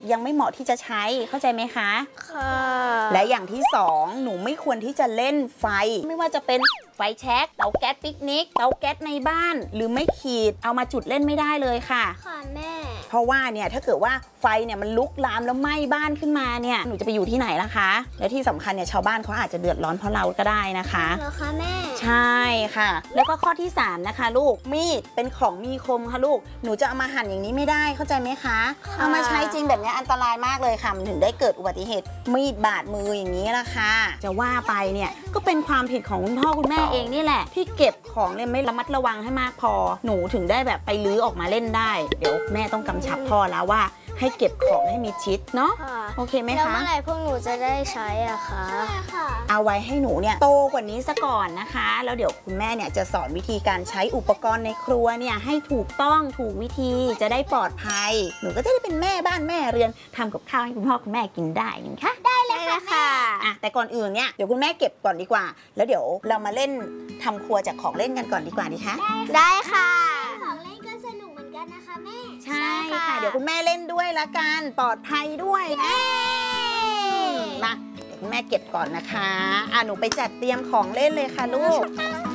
ยังไม่เหมาะที่จะใช้เข้าใจไหมคะค่ะและอย่างที่2หนูไม่ควรที่จะเล่นไฟไม่ว่าจะเป็นไฟแช็กเตาแก๊สปิกนิกเตาแก๊สในบ้านหรือไม่ขีดเอามาจุดเล่นไม่ได้เลยค่ะค่ะแม่เพราะว่าเนี่ยถ้าเกิดว่าไฟเนี่ยมันลุกลามแล้วไหม้บ้านขึ้นมาเนี่ยหนูจะไปอยู่ที่ไหนล่ะคะและที่สำคัญเนี่ยชาวบ้านเขาอาจจะเดือดร้อนเพราะเราก็ได้นะคะเหรอคะแม่ใช่ค่ะแล้วก็ข้อที่3นะคะลูกมีดเป็นของมีคมค่ะลูกหนูจะเอามาหั่นอย่างนี้ไม่ได้เข้าใจไหมคะเอามาใช้จริงแบบนี้อันตรายมากเลยค่ะมันถึงได้เกิดอุบัติเหตุมีดบาดมืออย่างนี้ละค่ะจะว่าไปเนี่ยก็เป็นความผิดของคุณพ่อคุณแม่เองนี่แหละที่เก็บของเนี่ยไม่ระมัดระวังให้มากพอหนูถึงได้แบบไปลื้อออกมาเล่นได้เดี๋ยวแม่ต้องกำชับพ่อแล้วว่าให้เก็บของให้มีชิดเนาะโอเคไหมคะแล้วเมื่อไหร่พวกหนูจะได้ใช้อะคะใช่ค่ะเอาไว้ให้หนูเนี่ยโตกว่านี้ซะก่อนนะคะแล้วเดี๋ยวคุณแม่เนี่ยจะสอนวิธีการใช้อุปกรณ์ในครัวเนี่ยให้ถูกต้องถูกวิธีจะได้ปลอดภัยหนูก็จะได้เป็นแม่บ้านแม่เรือนทำกับข้าวให้คุณพ่อคุณแม่กินได้นะคะได้เลยค่ะแต่ก่อนอื่นเนี่ยเดี๋ยวคุณแม่เก็บก่อนดีกว่าแล้วเดี๋ยวเรามาเล่นทำครัวจากของเล่นกันก่อนดีกว่าดีคะได้ค่ะของเล่นก็สนุกเหมือนกันนะคะแม่ใช่ค่ะเดี๋ยวคุณแม่เล่นด้วยละกันปลอดภัยด้วยนะมาเดี๋ยวคุณแม่เก็บก่อนนะคะหนูไปจัดเตรียมของเล่นเลยค่ะลูก